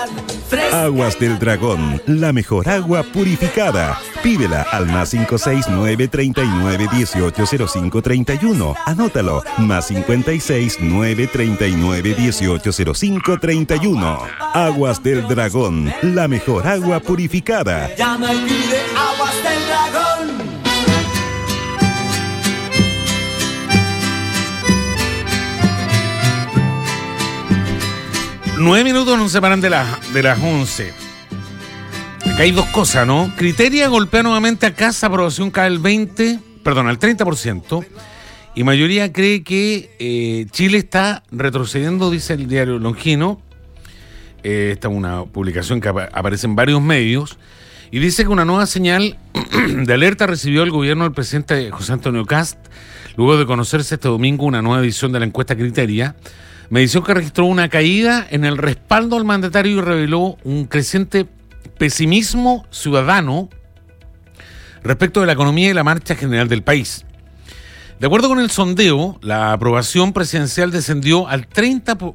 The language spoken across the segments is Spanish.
Aguas del Dragón, la mejor agua purificada. Pídela al +569 39 18 05 31. Anótalo, +569 39 18 05 31. Aguas del Dragón, la mejor agua purificada. Llama y pide Aguas del Dragón. 9 minutos nos separan de las 11. Acá hay dos cosas, ¿no? Criteria golpea nuevamente a Kast, aprobación cae al 30%. Y mayoría cree que Chile está retrocediendo, dice el diario Longino. Esta es una publicación que aparece en varios medios. Y dice que una nueva señal de alerta recibió el gobierno del presidente José Antonio Kast, luego de conocerse este domingo una nueva edición de la encuesta Criteria. Medición que registró una caída en el respaldo al mandatario y reveló un creciente pesimismo ciudadano respecto de la economía y la marcha general del país. De acuerdo con el sondeo, la aprobación presidencial descendió al 30%,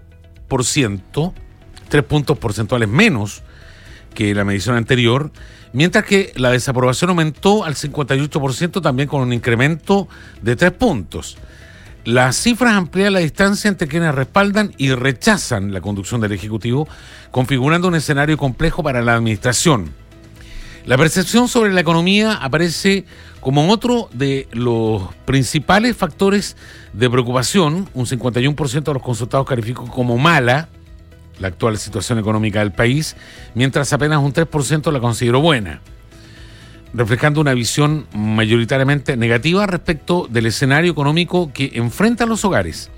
3 puntos porcentuales menos que la medición anterior, mientras que la desaprobación aumentó al 58%, también con un incremento de 3 puntos. Las cifras amplían la distancia entre quienes respaldan y rechazan la conducción del Ejecutivo, configurando un escenario complejo para la administración. La percepción sobre la economía aparece como otro de los principales factores de preocupación. Un 51% de los consultados calificó como mala la actual situación económica del país, mientras apenas un 3% la consideró buena, reflejando una visión mayoritariamente negativa respecto del escenario económico que enfrentan los hogares.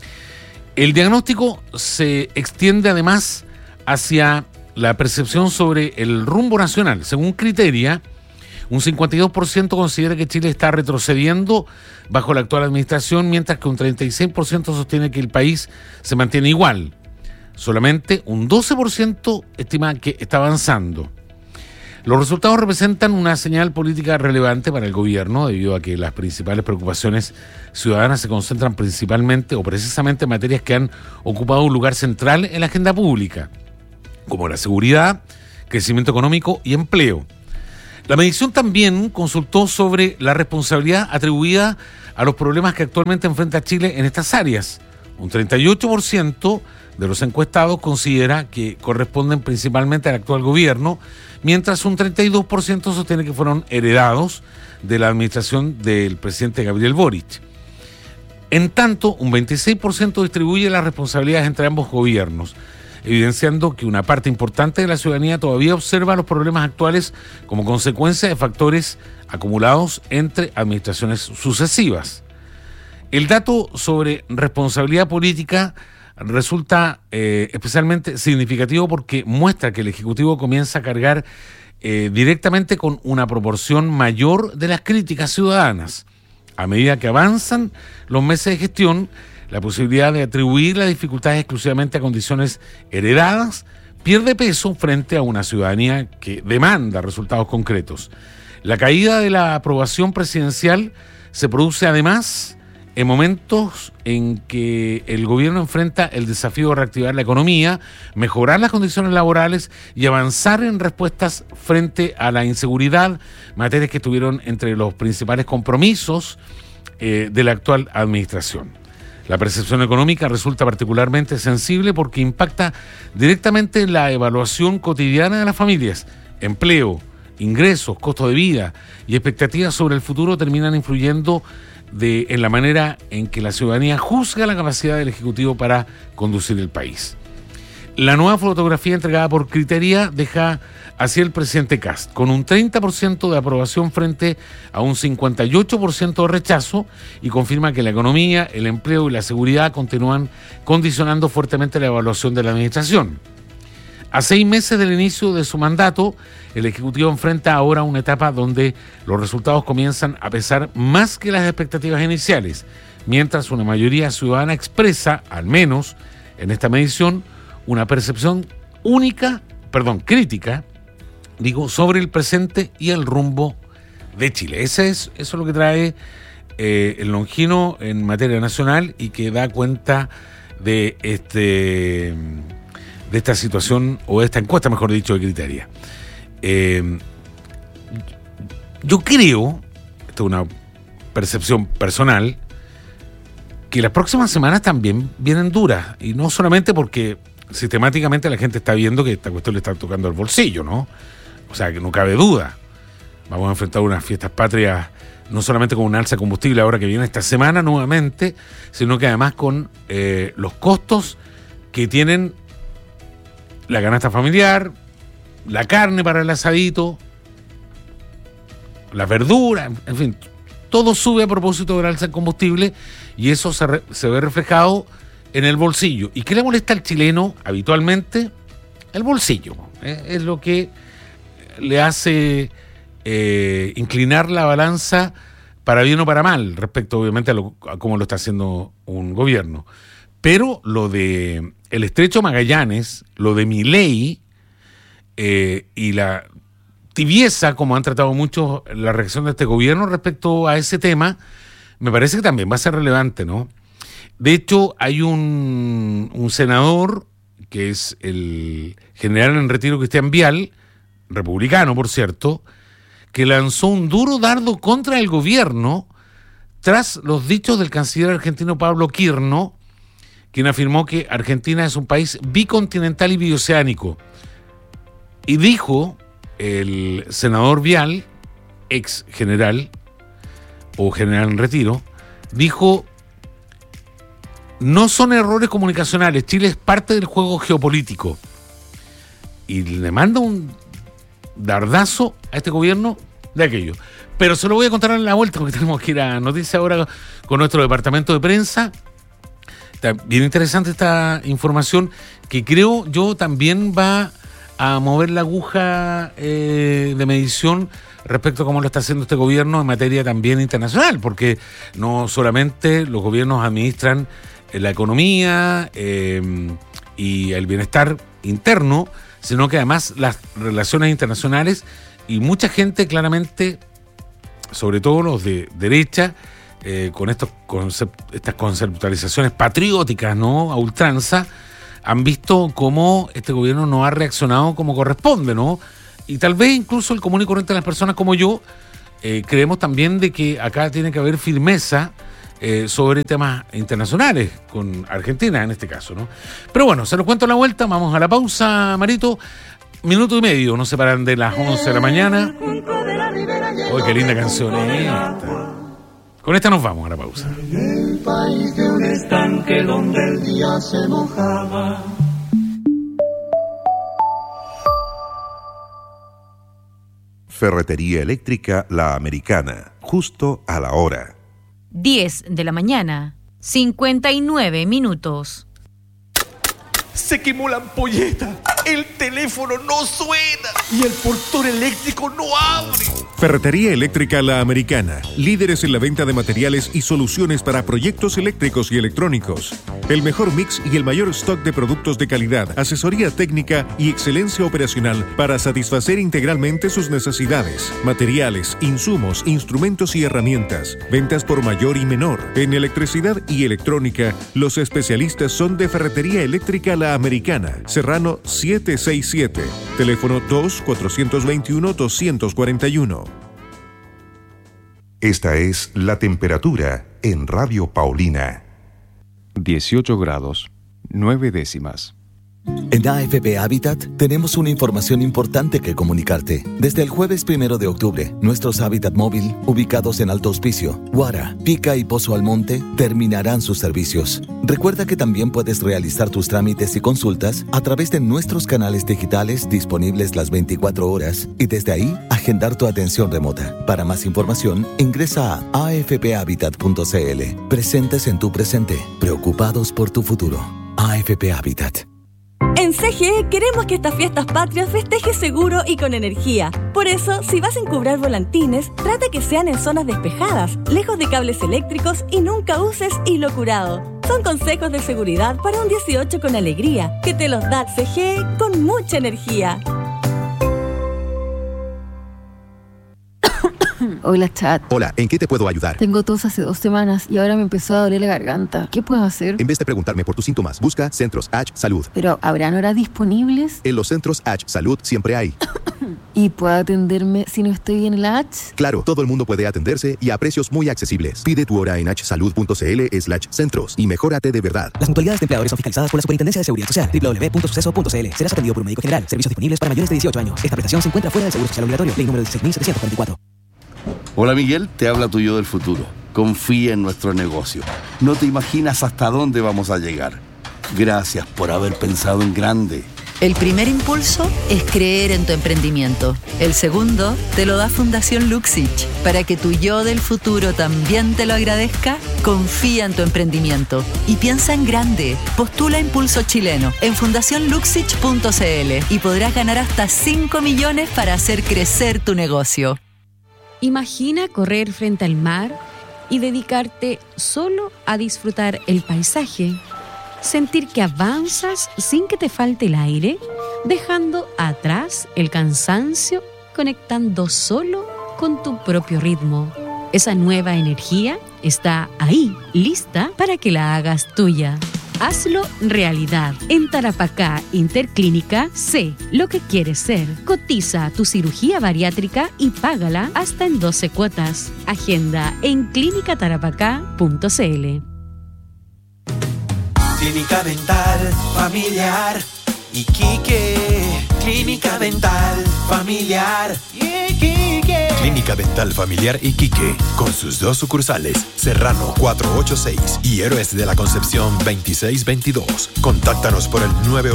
El diagnóstico se extiende además hacia la percepción sobre el rumbo nacional. Según Criteria, un 52% considera que Chile está retrocediendo bajo la actual administración, mientras que un 36% sostiene que el país se mantiene igual. Solamente un 12% estima que está avanzando. Los resultados representan una señal política relevante para el gobierno, debido a que las principales preocupaciones ciudadanas se concentran principalmente o precisamente en materias que han ocupado un lugar central en la agenda pública, como la seguridad, crecimiento económico y empleo. La medición también consultó sobre la responsabilidad atribuida a los problemas que actualmente enfrenta Chile en estas áreas. Un 38% de los encuestados considera que corresponden principalmente al actual gobierno, mientras un 32% sostiene que fueron heredados de la administración del presidente Gabriel Boric. En tanto, un 26% distribuye las responsabilidades entre ambos gobiernos, evidenciando que una parte importante de la ciudadanía todavía observa los problemas actuales como consecuencia de factores acumulados entre administraciones sucesivas. El dato sobre responsabilidad política resulta especialmente significativo porque muestra que el Ejecutivo comienza a cargar directamente con una proporción mayor de las críticas ciudadanas. A medida que avanzan los meses de gestión, la posibilidad de atribuir las dificultades exclusivamente a condiciones heredadas pierde peso frente a una ciudadanía que demanda resultados concretos. La caída de la aprobación presidencial se produce además en momentos en que el gobierno enfrenta el desafío de reactivar la economía, mejorar las condiciones laborales y avanzar en respuestas frente a la inseguridad, materias que estuvieron entre los principales compromisos de la actual administración. La percepción económica resulta particularmente sensible porque impacta directamente en la evaluación cotidiana de las familias. Empleo, ingresos, costo de vida y expectativas sobre el futuro terminan influyendo en la manera en que la ciudadanía juzga la capacidad del Ejecutivo para conducir el país. La nueva fotografía entregada por Criteria deja así el presidente Kast, con un 30% de aprobación frente a un 58% de rechazo, y confirma que la economía, el empleo y la seguridad continúan condicionando fuertemente la evaluación de la administración. A 6 meses del inicio de su mandato, el Ejecutivo enfrenta ahora una etapa donde los resultados comienzan a pesar más que las expectativas iniciales, mientras una mayoría ciudadana expresa, al menos en esta medición, una percepción crítica, sobre el presente y el rumbo de Chile. Eso es lo que trae el Longino en materia nacional y que da cuenta de de esta situación, o de esta encuesta, mejor dicho, de Criteria. Yo creo, esto es una percepción personal, que las próximas semanas también vienen duras, y no solamente porque sistemáticamente la gente está viendo que esta cuestión le está tocando el bolsillo, ¿no? O sea, que no cabe duda. Vamos a enfrentar unas fiestas patrias no solamente con un alza de combustible ahora que viene esta semana nuevamente, sino que además con los costos que tienen la canasta familiar, la carne para el asadito, las verduras, en fin, todo sube a propósito del alza de combustible y eso se ve reflejado en el bolsillo. ¿Y qué le molesta al chileno habitualmente? El bolsillo. Es lo que le hace inclinar la balanza para bien o para mal, respecto obviamente a cómo lo está haciendo un gobierno. Pero lo de el Estrecho Magallanes, lo de Milei y la tibieza, como han tratado muchos la reacción de este gobierno respecto a ese tema, me parece que también va a ser relevante, ¿no? De hecho, hay un senador, que es el general en retiro Cristian Vial, republicano, por cierto, que lanzó un duro dardo contra el gobierno tras los dichos del canciller argentino Pablo Quirno, quien afirmó que Argentina es un país bicontinental y bioceánico. Y dijo el senador Vial, ex general o general en retiro, dijo: no son errores comunicacionales, Chile es parte del juego geopolítico. Y le manda un dardazo a este gobierno de aquello. Pero se lo voy a contar en la vuelta porque tenemos que ir a noticias ahora con nuestro departamento de prensa. Está bien interesante esta información que creo yo también va a mover la aguja de medición respecto a cómo lo está haciendo este gobierno en materia también internacional, porque no solamente los gobiernos administran la economía y el bienestar interno, sino que además las relaciones internacionales, y mucha gente claramente, sobre todo los de derecha, con estas conceptualizaciones patrióticas, ¿no?, a ultranza, han visto cómo este gobierno no ha reaccionado como corresponde, ¿no? Y tal vez incluso el común y corriente de las personas como yo creemos también de que acá tiene que haber firmeza sobre temas internacionales, con Argentina en este caso, ¿no? Pero bueno, se los cuento a la vuelta, vamos a la pausa, Marito. Minuto y medio, nos separan de las 11 de la mañana. ¡Uy, qué linda canción esta! Con esta nos vamos a la pausa. En el país de un estanque donde el día se mojaba. Ferretería Eléctrica La Americana, justo a la hora. 10 de la mañana, 59 minutos. Se quemó la ampolleta, el teléfono no suena y el portón eléctrico no abre. Ferretería Eléctrica La Americana, líderes en la venta de materiales y soluciones para proyectos eléctricos y electrónicos. El mejor mix y el mayor stock de productos de calidad, asesoría técnica y excelencia operacional para satisfacer integralmente sus necesidades. Materiales, insumos, instrumentos y herramientas. Ventas por mayor y menor. En electricidad y electrónica, los especialistas son de Ferretería Eléctrica La Americana, Serrano 767, teléfono 2-421-241. Esta es la temperatura en Radio Paulina. 18 grados, 9 décimas. En AFP Habitat tenemos una información importante que comunicarte. Desde el jueves 1 de octubre, nuestros Habitat móvil, ubicados en Alto Hospicio, Guara, Pica y Pozo Almonte, terminarán sus servicios. Recuerda que también puedes realizar tus trámites y consultas a través de nuestros canales digitales disponibles las 24 horas y desde ahí agendar tu atención remota. Para más información, ingresa a afphabitat.cl. Presentes en tu presente, preocupados por tu futuro. AFP Habitat. En CGE queremos que estas fiestas patrias festejes seguro y con energía. Por eso, si vas a encubrar volantines, trata que sean en zonas despejadas, lejos de cables eléctricos y nunca uses hilo curado. Son consejos de seguridad para un 18 con alegría, que te los da CGE con mucha energía. Hola, chat. Hola, ¿en qué te puedo ayudar? Tengo tos hace 2 semanas y ahora me empezó a doler la garganta. ¿Qué puedo hacer? En vez de preguntarme por tus síntomas, busca Centros H Salud. ¿Pero habrán horas disponibles? En los Centros H Salud siempre hay. ¿Y puedo atenderme si no estoy en la H? Claro, todo el mundo puede atenderse y a precios muy accesibles. Pide tu hora en hsalud.cl/centros y mejórate de verdad. Las mutualidades de empleadores son fiscalizadas por la Superintendencia de Seguridad Social. www.suceso.cl. Serás atendido por un médico general. Servicios disponibles para mayores de 18 años. Esta prestación se encuentra fuera del Seguro Social Obligatorio. Ley número 16.744. Hola Miguel, te habla tu yo del futuro. Confía en nuestro negocio. No te imaginas hasta dónde vamos a llegar. Gracias por haber pensado en grande. El primer impulso es creer en tu emprendimiento. El segundo te lo da Fundación Luxich. Para que tu yo del futuro también te lo agradezca, confía en tu emprendimiento y piensa en grande. Postula Impulso Chileno en fundacionluxich.cl y podrás ganar hasta 5 millones para hacer crecer tu negocio. Imagina correr frente al mar y dedicarte solo a disfrutar el paisaje. Sentir que avanzas sin que te falte el aire, dejando atrás el cansancio, conectando solo con tu propio ritmo. Esa nueva energía está ahí, lista para que la hagas tuya. Hazlo realidad. En Tarapacá Interclínica, sé lo que quieres ser. Cotiza tu cirugía bariátrica y págala hasta en 12 cuotas. Agenda en clinicatarapacá.cl. Clínica Dental Familiar Iquique. Clínica Dental Familiar Iquique. Clínica Dental Familiar Iquique, con sus 2 sucursales, Serrano 486 y Héroes de la Concepción 2622. Contáctanos por el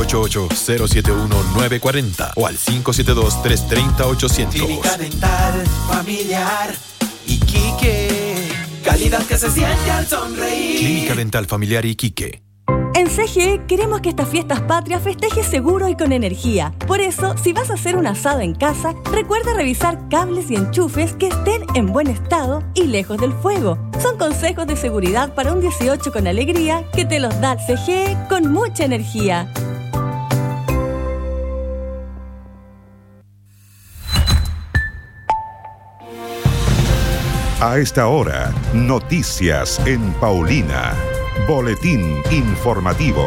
988-071-940 o al 572-330-800. Clínica Dental Familiar Iquique. Calidad que se siente al sonreír. Clínica Dental Familiar Iquique. En CGE queremos que estas fiestas patrias festejes seguro y con energía. Por eso, si vas a hacer un asado en casa, recuerda revisar cables y enchufes que estén en buen estado y lejos del fuego. Son consejos de seguridad para un 18 con alegría que te los da CGE con mucha energía. A esta hora, noticias en Paulina. Boletín informativo.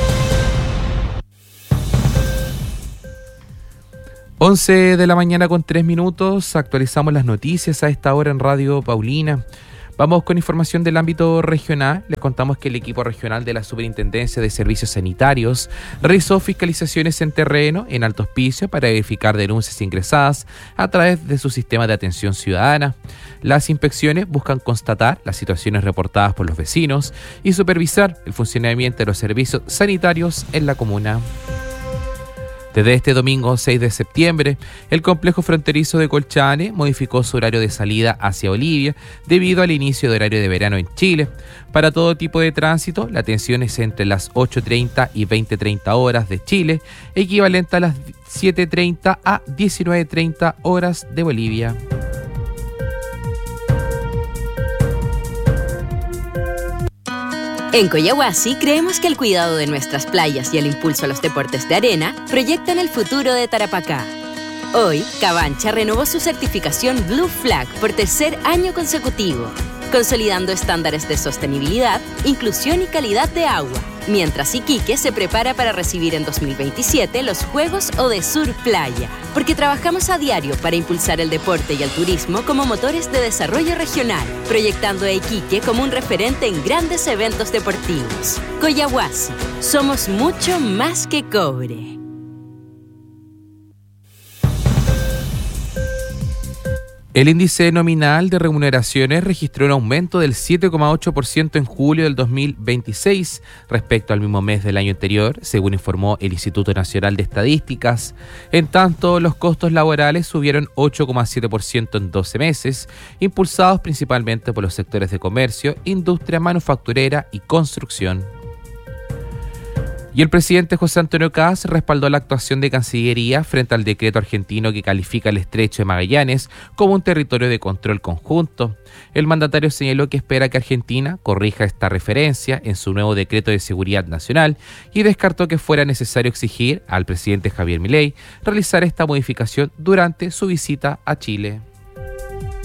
11 de la mañana con 3 minutos. Actualizamos las noticias a esta hora en Radio Paulina. Vamos con información del ámbito regional. Les contamos que el equipo regional de la Superintendencia de Servicios Sanitarios realizó fiscalizaciones en terreno en Alto Hospicio para verificar denuncias ingresadas a través de su sistema de atención ciudadana. Las inspecciones buscan constatar las situaciones reportadas por los vecinos y supervisar el funcionamiento de los servicios sanitarios en la comuna. Desde este domingo 6 de septiembre, el complejo fronterizo de Colchane modificó su horario de salida hacia Bolivia debido al inicio de horario de verano en Chile. Para todo tipo de tránsito, la atención es entre las 8:30 y 20:30 horas de Chile, equivalente a las 7:30 a 19:30 horas de Bolivia. En Coyahuasi creemos que el cuidado de nuestras playas y el impulso a los deportes de arena proyectan el futuro de Tarapacá. Hoy, Cabancha renovó su certificación Blue Flag por 3er año consecutivo, consolidando estándares de sostenibilidad, inclusión y calidad de agua, mientras Iquique se prepara para recibir en 2027 los Juegos Odesur Playa, porque trabajamos a diario para impulsar el deporte y el turismo como motores de desarrollo regional, proyectando a Iquique como un referente en grandes eventos deportivos. Coyahuasi, somos mucho más que cobre. El índice nominal de remuneraciones registró un aumento del 7,8% en julio del 2026 respecto al mismo mes del año anterior, según informó el Instituto Nacional de Estadísticas. En tanto, los costos laborales subieron 8,7% en 12 meses, impulsados principalmente por los sectores de comercio, industria manufacturera y construcción. Y el presidente José Antonio Kast respaldó la actuación de Cancillería frente al decreto argentino que califica el Estrecho de Magallanes como un territorio de control conjunto. El mandatario señaló que espera que Argentina corrija esta referencia en su nuevo decreto de seguridad nacional y descartó que fuera necesario exigir al presidente Javier Milei realizar esta modificación durante su visita a Chile.